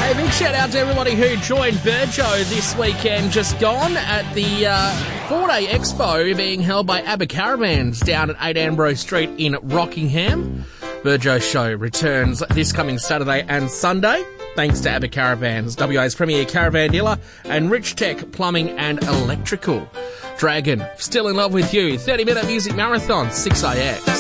Hey, big shout out to everybody who joined Burjo this weekend just gone at the 4-day expo being held by ABBA Caravans down at 8 Ambrose Street in Rockingham. Burjo show returns this coming Saturday and Sunday. Thanks to ABBA Caravans, WA's premier caravan dealer, and Rich Tech Plumbing and Electrical. Dragon, Still in Love with You, 30-minute music marathon, 6AX.